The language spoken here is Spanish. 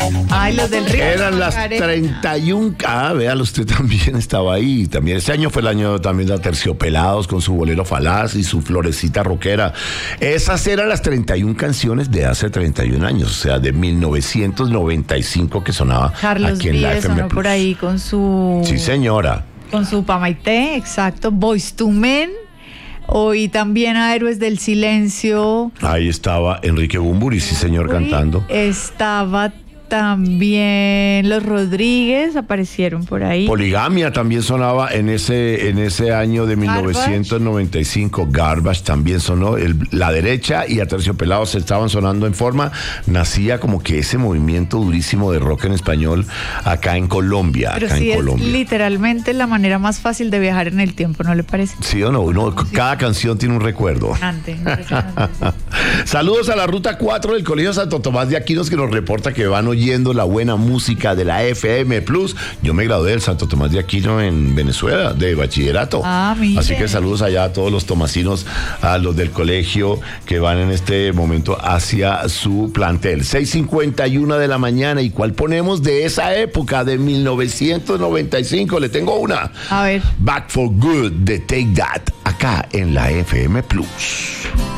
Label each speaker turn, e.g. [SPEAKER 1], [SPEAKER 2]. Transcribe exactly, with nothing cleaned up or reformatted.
[SPEAKER 1] Ay, los del Río.
[SPEAKER 2] Eran las
[SPEAKER 1] Macarena.
[SPEAKER 2] treinta y uno. Ah, véalo, usted también estaba ahí. También ese año fue el año también de Aterciopelados con su bolero falaz y su florecita rockera. Esas eran las treinta y una canciones de hace treinta y un años, o sea, de mil novecientos noventa y cinco que sonaba
[SPEAKER 1] Carlos
[SPEAKER 2] aquí en la
[SPEAKER 1] Vives
[SPEAKER 2] F M
[SPEAKER 1] sonó
[SPEAKER 2] Plus.
[SPEAKER 1] por ahí con su...
[SPEAKER 2] Sí, señora.
[SPEAKER 1] Con su Pamaité, exacto. Boyz two Men. Hoy también a Héroes del Silencio.
[SPEAKER 2] Ahí estaba Enrique Bunbury, sí, señor,
[SPEAKER 1] Uy,
[SPEAKER 2] cantando.
[SPEAKER 1] Estaba también Los Rodríguez, aparecieron por ahí.
[SPEAKER 2] Poligamia también sonaba en ese en ese año de mil novecientos noventa y cinco. Garbage también sonó. El, la derecha y Aterciopelados estaban sonando en forma. Nacía como que ese movimiento durísimo de rock en español acá en Colombia.
[SPEAKER 1] Pero
[SPEAKER 2] acá
[SPEAKER 1] sí
[SPEAKER 2] en
[SPEAKER 1] es
[SPEAKER 2] Colombia.
[SPEAKER 1] literalmente la manera más fácil de viajar en el tiempo, ¿no le parece?
[SPEAKER 2] ¿Sí o no? Uno, cada canción tiene un recuerdo.
[SPEAKER 1] Impresionante, impresionante.
[SPEAKER 2] Saludos a la ruta cuatro del Colegio Santo Tomás de Aquinos, que nos reporta que van oyendo la buena música de la F M Plus. Yo me gradué del Santo Tomás de Aquino en Venezuela, de bachillerato.
[SPEAKER 1] Ah, mire.
[SPEAKER 2] Así que saludos allá a todos los tomasinos, a los del colegio que van en este momento hacia su plantel. seis cincuenta y una de la mañana. ¿Y cuál ponemos de esa época, de mil novecientos noventa y cinco? Le tengo una.
[SPEAKER 1] A ver.
[SPEAKER 2] Back for Good de Take That, acá en la F M Plus.